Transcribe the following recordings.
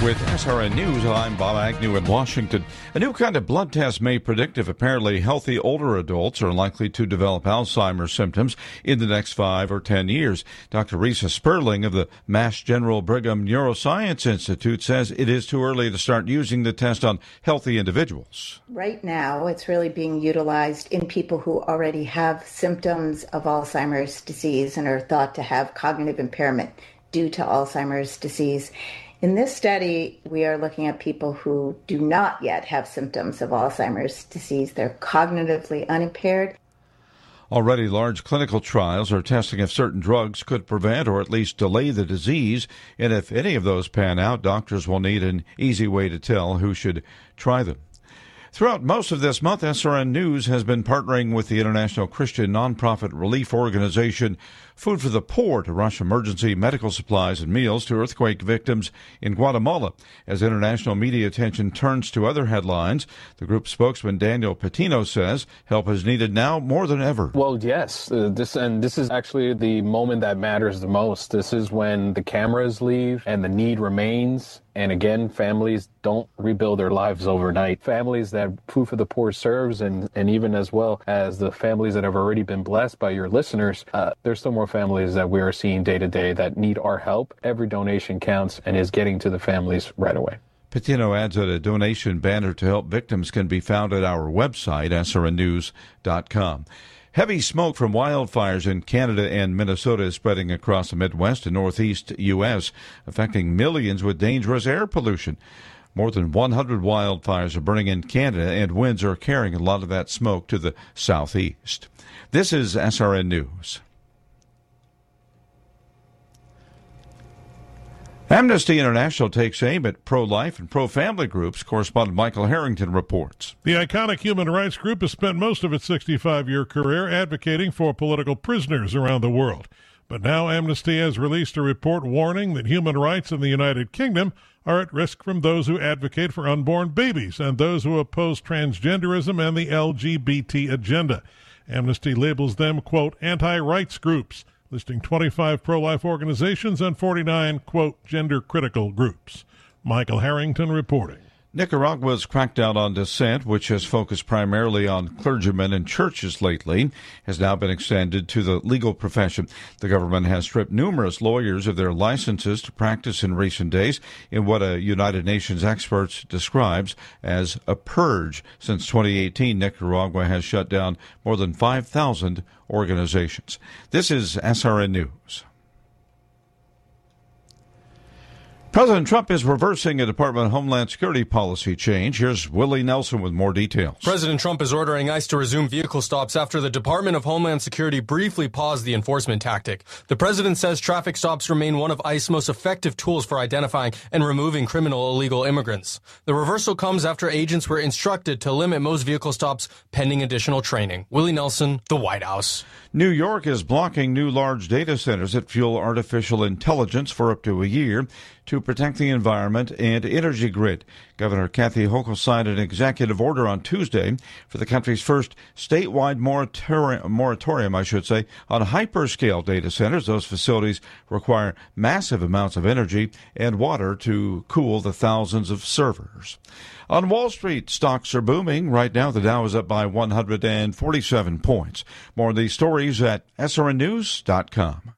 with SRN News. I'm Bob Agnew in Washington. A new kind of blood test may predict if apparently healthy older adults are likely to develop Alzheimer's symptoms in the next 5 or 10 years. Dr. Risa Sperling of the Mass General Brigham Neuroscience Institute says it is too early to start using the test on healthy individuals. Right now, it's really being utilized in people who already have symptoms of Alzheimer's disease and are thought to have cognitive impairment due to Alzheimer's disease. In this study, we are looking at people who do not yet have symptoms of Alzheimer's disease. They're cognitively unimpaired. Already, large clinical trials are testing if certain drugs could prevent or at least delay the disease. And if any of those pan out, doctors will need an easy way to tell who should try them. Throughout most of this month, SRN News has been partnering with the international Christian nonprofit relief organization Food for the Poor to rush emergency medical supplies and meals to earthquake victims in Guatemala. As international media attention turns to other headlines, the group's spokesman Daniel Patino says help is needed now more than ever. Well, yes, this is actually the moment that matters the most. This is when the cameras leave and the need remains. And again, families don't rebuild their lives overnight. Families that Food for the Poor serves, and even as well as the families that have already been blessed by your listeners, there's still more families that we are seeing day to day that need our help. Every donation counts and is getting to the families right away. Patino adds that a donation banner to help victims can be found at our website, srnnews.com. Heavy smoke from wildfires in Canada and Minnesota is spreading across the Midwest and Northeast U.S., affecting millions with dangerous air pollution. More than 100 wildfires are burning in Canada, and winds are carrying a lot of that smoke to the southeast. This is SRN News. Amnesty International takes aim at pro-life and pro-family groups. Correspondent Michael Harrington reports. The iconic human rights group has spent most of its 65-year career advocating for political prisoners around the world. But now Amnesty has released a report warning that human rights in the United Kingdom are at risk from those who advocate for unborn babies and those who oppose transgenderism and the LGBT agenda. Amnesty labels them, quote, anti-rights groups, listing 25 pro-life organizations and 49, quote, gender-critical groups. Michael Harrington reporting. Nicaragua's crackdown on dissent, which has focused primarily on clergymen and churches lately, has now been extended to the legal profession. The government has stripped numerous lawyers of their licenses to practice in recent days in what a United Nations expert describes as a purge. Since 2018, Nicaragua has shut down more than 5,000 organizations. This is SRN News. President Trump is reversing a Department of Homeland Security policy change. Here's Willie Nelson with more details. President Trump is ordering ICE to resume vehicle stops after the Department of Homeland Security briefly paused the enforcement tactic. The president says traffic stops remain one of ICE's most effective tools for identifying and removing criminal illegal immigrants. The reversal comes after agents were instructed to limit most vehicle stops pending additional training. Willie Nelson, the White House. New York is blocking new large data centers that fuel artificial intelligence for up to a year to protect the environment and energy grid. Governor Kathy Hochul signed an executive order on Tuesday for the country's first statewide moratorium, on hyperscale data centers. Those facilities require massive amounts of energy and water to cool the thousands of servers. On Wall Street, stocks are booming. Right now, the Dow is up by 147 points. More of these stories at srnnews.com.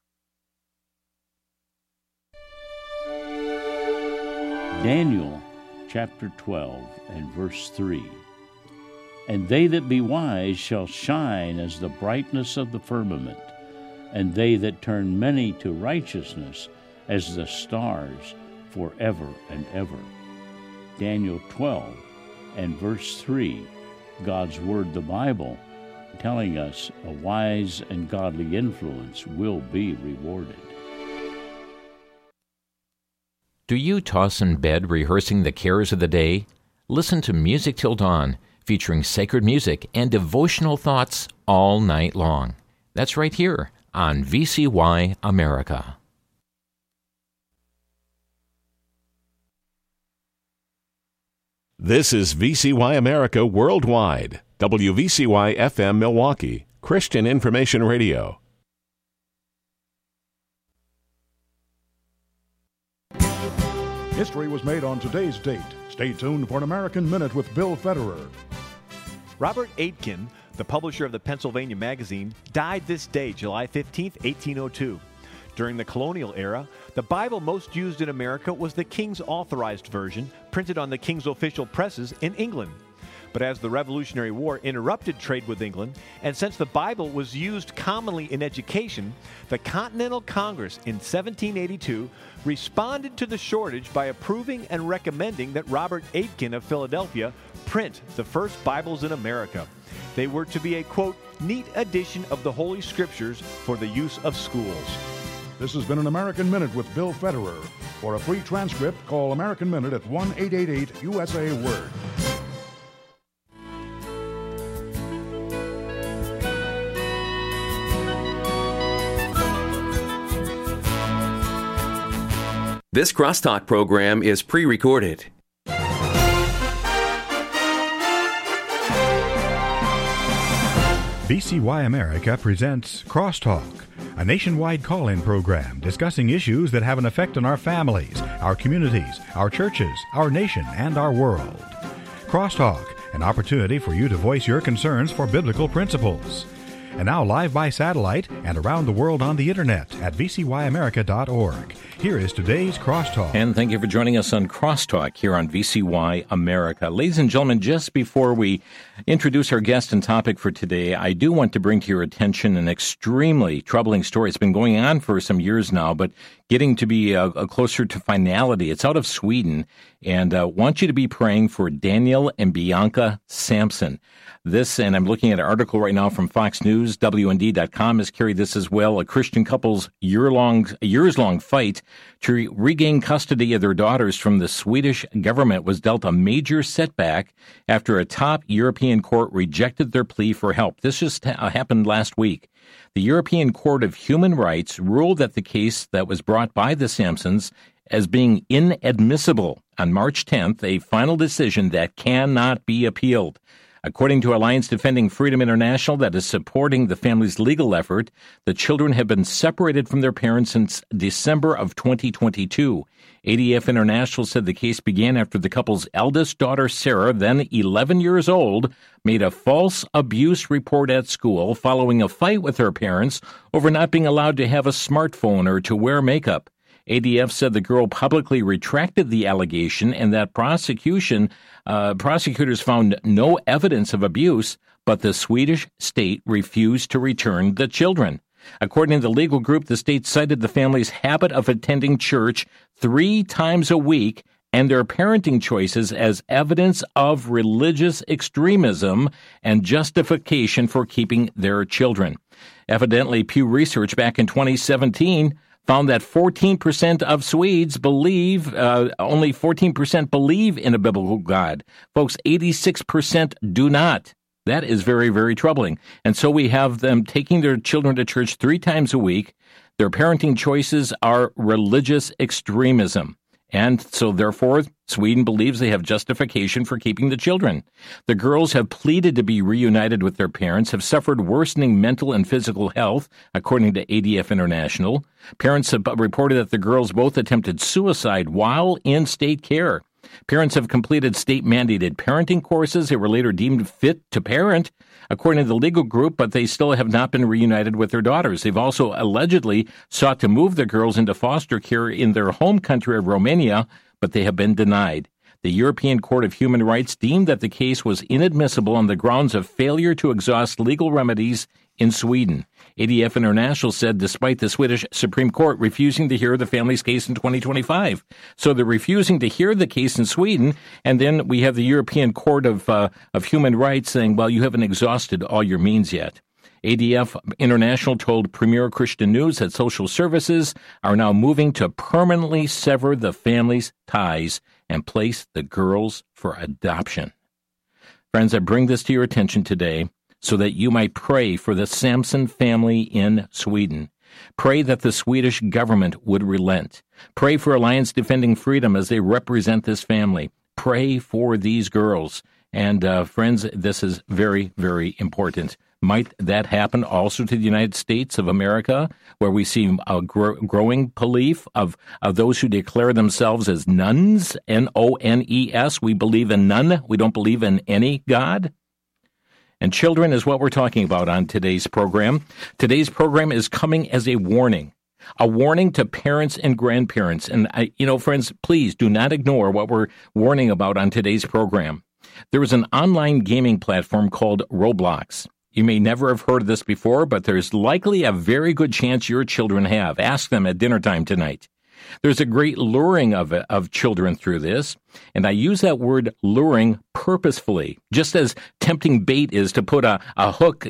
Daniel chapter 12 and verse 3. And they that be wise shall shine as the brightness of the firmament, and they that turn many to righteousness as the stars forever and ever. Daniel 12 and verse 3, God's Word, the Bible, telling us a wise and godly influence will be rewarded. Do you toss in bed rehearsing the cares of the day? Listen to Music Till Dawn, featuring sacred music and devotional thoughts all night long. That's right here on VCY America. This is VCY America Worldwide, WVCY FM Milwaukee, Christian Information Radio. History was made on today's date. Stay tuned for an American Minute with Bill Federer. Robert Aitken, the publisher of the Pennsylvania Magazine, died this day, July 15, 1802. During the colonial era, the Bible most used in America was the King's Authorized Version, printed on the King's official presses in England. But as the Revolutionary War interrupted trade with England, and since the Bible was used commonly in education, the Continental Congress in 1782 responded to the shortage by approving and recommending that Robert Aitken of Philadelphia print the first Bibles in America. They were to be a, quote, neat edition of the Holy Scriptures for the use of schools. This has been an American Minute with Bill Federer. For a free transcript, call American Minute at 1-888-USA-WORD. This Crosstalk program is pre-recorded. VCY America presents Crosstalk, a nationwide call-in program discussing issues that have an effect on our families, our communities, our churches, our nation, and our world. Crosstalk, an opportunity for you to voice your concerns for biblical principles. And now live by satellite and around the world on the internet at vcyamerica.org. Here is today's Crosstalk. And thank you for joining us on Crosstalk here on VCY America. Ladies and gentlemen, just before we introduce our guest and topic for today, I do want to bring to your attention an extremely troubling story. It's been going on for some years now, but getting to be closer to finality. It's out of Sweden, and I want you to be praying for Daniel and Bianca Sampson. This, and I'm looking at an article right now from Fox News, WND.com has carried this as well. A Christian couple's years-long fight to regain custody of their daughters from the Swedish government was dealt a major setback after a top European court rejected their plea for help. This just happened last week. The European Court of Human Rights ruled that the case that was brought by the Sampsons as being inadmissible on March 10th, a final decision that cannot be appealed. According to Alliance Defending Freedom International, that is supporting the family's legal effort, the children have been separated from their parents since December of 2022. ADF International said the case began after the couple's eldest daughter, Sarah, then 11 years old, made a false abuse report at school following a fight with her parents over not being allowed to have a smartphone or to wear makeup. ADF said the girl publicly retracted the allegation and that prosecutors found no evidence of abuse, but the Swedish state refused to return the children. According to the legal group, the state cited the family's habit of attending church 3 times a week and their parenting choices as evidence of religious extremism and justification for keeping their children. Evidently, Pew Research back in 2017 found that 14% of Swedes only 14% believe in a biblical God. Folks, 86% do not. That is very, very troubling. And so we have them taking their children to church 3 times a week. Their parenting choices are religious extremism. And so, therefore, Sweden believes they have justification for keeping the children. The girls have pleaded to be reunited with their parents, have suffered worsening mental and physical health, according to ADF International. Parents have reported that the girls both attempted suicide while in state care. Parents have completed state-mandated parenting courses. They were later deemed fit to parent, according to the legal group, but they still have not been reunited with their daughters. They've also allegedly sought to move the girls into foster care in their home country of Romania, but they have been denied. The European Court of Human Rights deemed that the case was inadmissible on the grounds of failure to exhaust legal remedies in Sweden. ADF International said despite the Swedish Supreme Court refusing to hear the family's case in 2025. So they're refusing to hear the case in Sweden, and then we have the European Court of Human Rights saying, well, you haven't exhausted all your means yet. ADF International told Premier Christian News that social services are now moving to permanently sever the family's ties and place the girls for adoption. Friends, I bring this to your attention today so that you might pray for the Sampson family in Sweden. Pray that the Swedish government would relent. Pray for Alliance Defending Freedom as they represent this family. Pray for these girls. And friends, this is very, very important. Might that happen also to the United States of America, where we see a growing belief of those who declare themselves as nuns, N-O-N-E-S? We believe in none. We don't believe in any God. And children is what we're talking about on today's program. Today's program is coming as a warning to parents and grandparents. And, friends, please do not ignore what we're warning about on today's program. There is an online gaming platform called Roblox. You may never have heard of this before, but there's likely a very good chance your children have. Ask them at dinner time tonight. There's a great luring of children through this, and I use that word luring purposefully, just as tempting bait is to put a hook,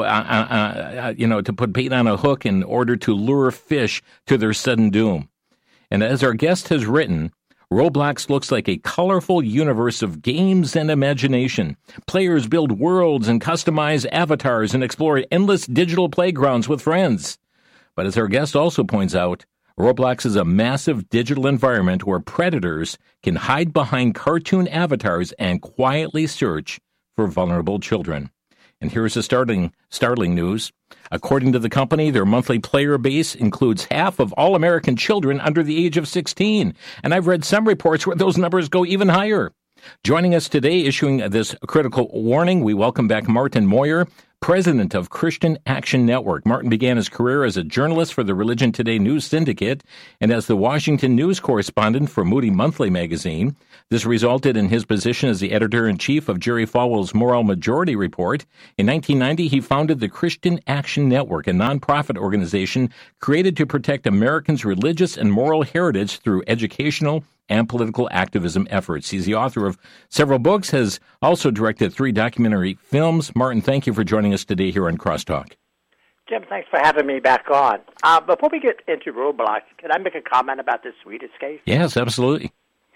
to put bait on a hook in order to lure fish to their sudden doom. And as our guest has written, Roblox looks like a colorful universe of games and imagination. Players build worlds and customize avatars and explore endless digital playgrounds with friends. But as our guest also points out, Roblox is a massive digital environment where predators can hide behind cartoon avatars and quietly search for vulnerable children. And here's the startling news. According to the company, their monthly player base includes half of all American children under the age of 16. And I've read some reports where those numbers go even higher. Joining us today, issuing this critical warning, we welcome back Martin Moyer, president of Christian Action Network. Martin began his career as a journalist for the Religion Today News Syndicate and as the Washington news correspondent for Moody Monthly magazine. This resulted in his position as the editor-in-chief of Jerry Falwell's Moral Majority Report. In 1990, he founded the Christian Action Network, a nonprofit organization created to protect Americans' religious and moral heritage through educational and political activism efforts. He's the author of several books, has also directed 3 documentary films. Martin, thank you for joining us today here on Crosstalk. Jim, thanks for having me back on. Before we get into Roblox, can I make a comment about this Swedish case? Yes, absolutely.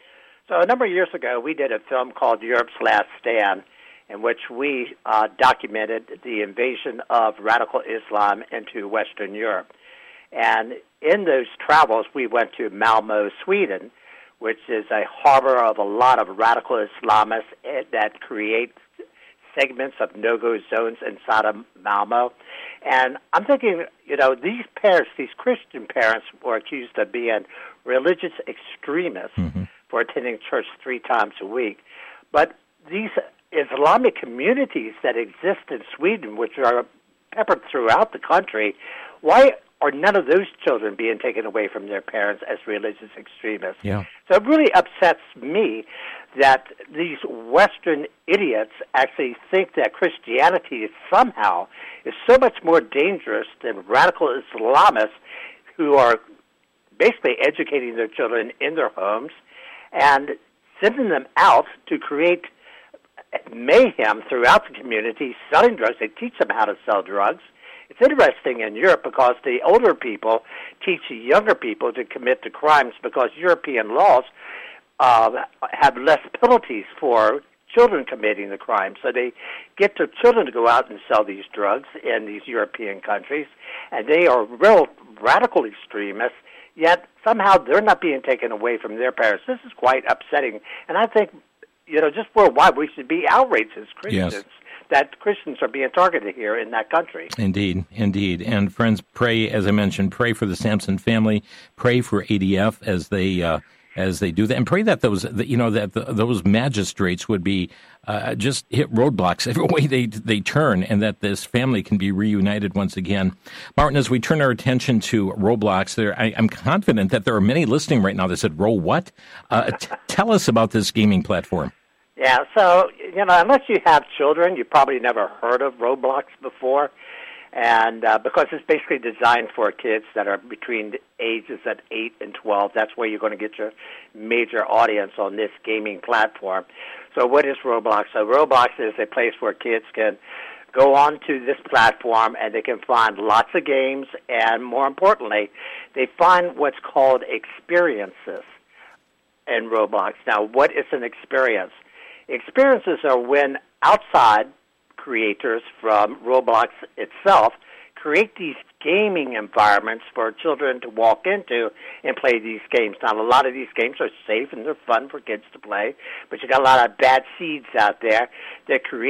So a number of years ago, we did a film called Europe's Last Stand, in which we documented the invasion of radical Islam into Western Europe. And in those travels, we went to Malmö, Sweden, which is a harbor of a lot of radical Islamists that create segments of no-go zones inside of Malmö. And I'm thinking, these parents, these Christian parents, were accused of being religious extremists for attending church 3 times a week. But these Islamic communities that exist in Sweden, which are peppered throughout the country, why are none of those children being taken away from their parents as religious extremists? Yeah. So it really upsets me that these Western idiots actually think that Christianity is somehow so much more dangerous than radical Islamists who are basically educating their children in their homes and sending them out to create mayhem throughout the community, selling drugs. They teach them how to sell drugs. It's interesting in Europe because the older people teach the younger people to commit the crimes because European laws have less penalties for children committing the crime. So they get their children to go out and sell these drugs in these European countries, and they are real radical extremists, yet somehow they're not being taken away from their parents. This is quite upsetting, and I think, just worldwide we should be outraged as Christians. Yes. That Christians are being targeted here in that country. Indeed. And friends, pray, as I mentioned, pray for the Sampson family, pray for ADF as they do that, and pray that those magistrates would be just hit roadblocks every way they turn, and that this family can be reunited once again. Martin, as we turn our attention to Roblox, I'm confident that there are many listening right now that said, "Ro, what?" Tell us about this gaming platform. Yeah, so, unless you have children, you probably never heard of Roblox before, and because it's basically designed for kids that are between the ages of 8 and 12. That's where you're going to get your major audience on this gaming platform. So what is Roblox? So Roblox is a place where kids can go on to this platform and they can find lots of games, and more importantly, they find what's called experiences in Roblox. Now, what is an experience? Experiences are when outside creators from Roblox itself create these gaming environments for children to walk into and play these games. Now, a lot of these games are safe and they're fun for kids to play, but you got a lot of bad seeds out there that create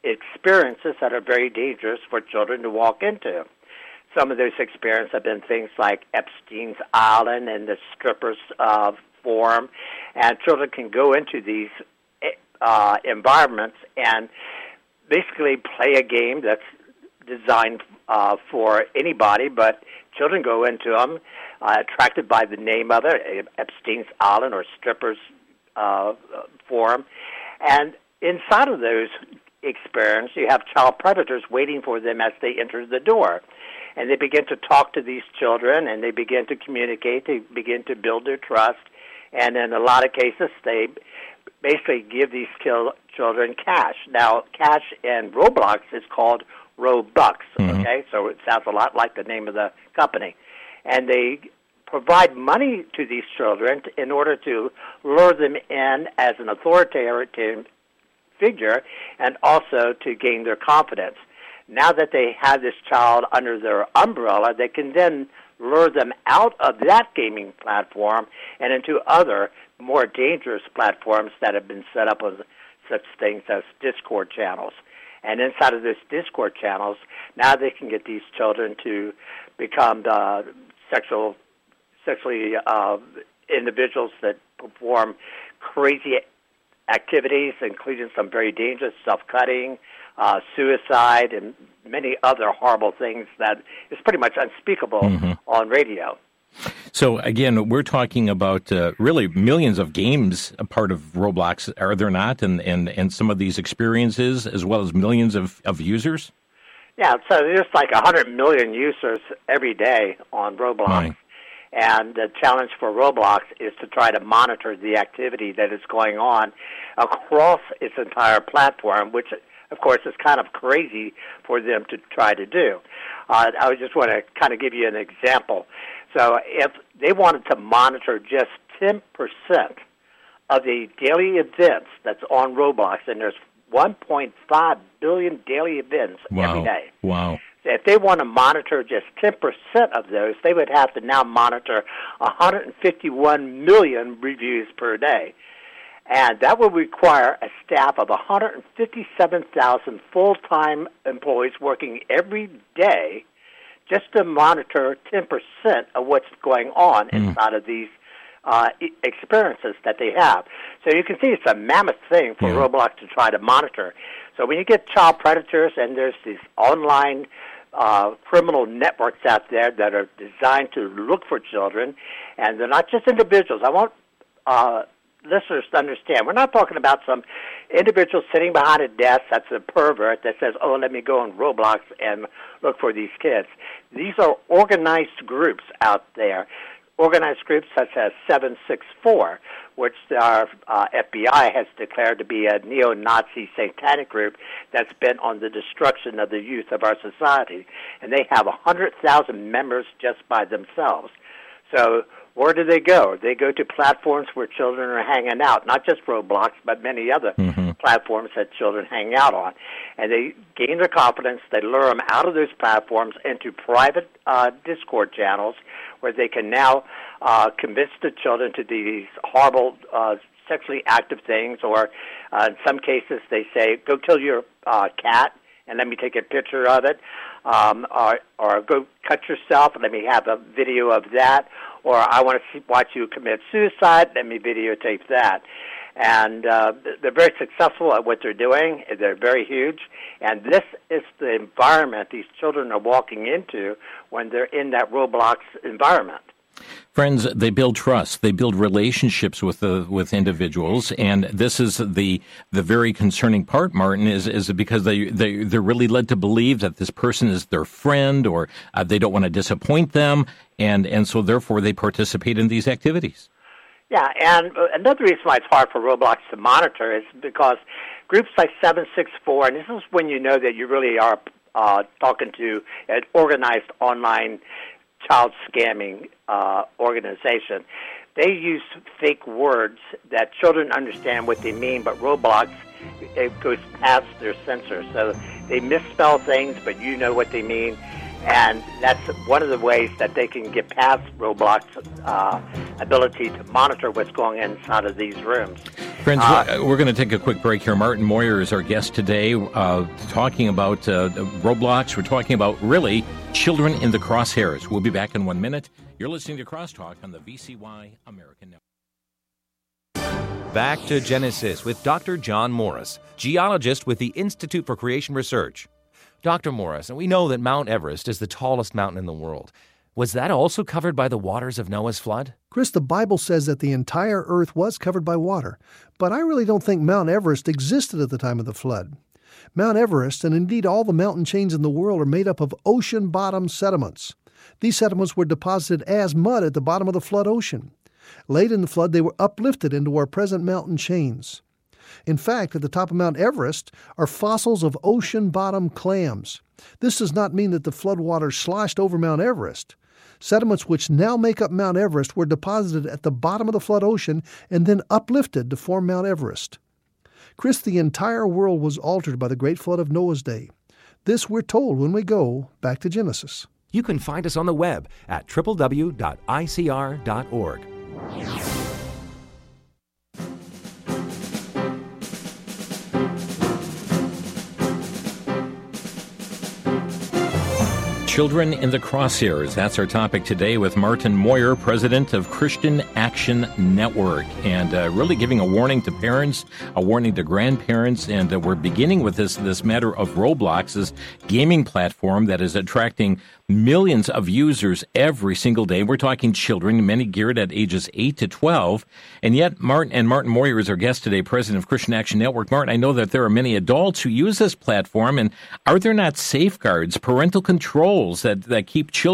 experiences that are very dangerous for children to walk into. Some of those experiences have been things like Epstein's Island and the strippers forum, and children can go into these environments and basically play a game that's designed for anybody, but children go into them attracted by the name of it, Epstein's Island or strippers forum, and inside of those experiences, you have child predators waiting for them as they enter the door. And they begin to talk to these children, and they begin to communicate. They begin to build their trust. And in a lot of cases, they basically give these children cash. Now, cash in Roblox is called Robux, okay? So it sounds a lot like the name of the company. And they provide money to these children in order to lure them in as an authoritative figure and also to gain their confidence. Now that they have this child under their umbrella, they can then lure them out of that gaming platform and into other more dangerous platforms that have been set up with such things as Discord channels. And inside of those Discord channels, now they can get these children to become sexually individuals that perform crazy activities, including some very dangerous self-cutting, suicide, and many other horrible things that is pretty much unspeakable on radio. So, again, we're talking about really millions of games a part of Roblox, are there not? And some of these experiences, as well as millions of users? Yeah, so there's like 100 million users every day on Roblox. Right. And the challenge for Roblox is to try to monitor the activity that is going on across its entire platform, which, of course, is kind of crazy for them to try to do. I just want to kind of give you an example. So if they wanted to monitor just 10% of the daily events that's on Roblox, and there's 1.5 billion daily events every day. Wow. If they want to monitor just 10% of those, they would have to now monitor 151 million reviews per day. And that would require a staff of 157,000 full-time employees working every day just to monitor 10% of what's going on inside of these experiences that they have. So you can see it's a mammoth thing for Roblox to try to monitor. So when you get child predators and there's these online criminal networks out there that are designed to look for children, and they're not just individuals. I want listeners to understand, we're not talking about some individual sitting behind a desk that's a pervert that says, oh, let me go on Roblox and look for these kids. These are organized groups out there, organized groups such as 764, which our FBI has declared to be a neo-Nazi satanic group that's bent on the destruction of the youth of our society. And they have 100,000 members just by themselves. So where do they go? They go to platforms where children are hanging out, not just Roblox, but many other platforms that children hang out on. And they gain their confidence. They lure them out of those platforms into private Discord channels where they can now convince the children to do these horrible sexually active things, or in some cases they say, go kill your cat and let me take a picture of it, or go cut yourself and let me have a video of that, or I want to watch you commit suicide, let me videotape that. And they're very successful at what they're doing. They're very huge. And this is the environment these children are walking into when they're in that Roblox environment. Friends, they build trust. They build relationships with individuals, and this is the very concerning part, Martin, is because they're really led to believe that this person is their friend, or they don't want to disappoint them, and so therefore they participate in these activities. Yeah, and another reason why it's hard for Roblox to monitor is because groups like 764, and this is when you know that you really are talking to an organized online child scamming organization. They use fake words that children understand what they mean, but Roblox, it goes past their censor. So they misspell things, but you know what they mean. And that's one of the ways that they can get past Roblox's ability to monitor what's going on inside of these rooms. Friends, we're going to take a quick break here. Martin Moyer is our guest today, talking about Roblox. We're talking about, really, children in the crosshairs. We'll be back in 1 minute. You're listening to Crosstalk on the VCY American Network. Back to Genesis with Dr. John Morris, geologist with the Institute for Creation Research. Dr. Morris, we know that Mount Everest is the tallest mountain in the world. Was that also covered by the waters of Noah's flood? Chris, the Bible says that the entire earth was covered by water, but I really don't think Mount Everest existed at the time of the flood. Mount Everest, and indeed all the mountain chains in the world, are made up of ocean-bottom sediments. These sediments were deposited as mud at the bottom of the flood ocean. Late in the flood, they were uplifted into our present mountain chains. In fact, at the top of Mount Everest are fossils of ocean-bottom clams. This does not mean that the floodwaters sloshed over Mount Everest. Sediments which now make up Mount Everest were deposited at the bottom of the flood ocean and then uplifted to form Mount Everest. Chris, the entire world was altered by the great flood of Noah's day. This we're told when we go back to Genesis. You can find us on the web at www.icr.org. Children in the Crosshairs. That's our topic today with Martin Moyer, president of Christian Action Network, and really giving a warning to parents, a warning to grandparents, and we're beginning with this matter of Roblox, this gaming platform that is attracting millions of users every single day. We're talking children, many geared at ages 8 to 12, and yet Martin Moyer is our guest today, president of Christian Action Network. Martin, I know that there are many adults who use this platform, and are there not safeguards, parental controls that keep children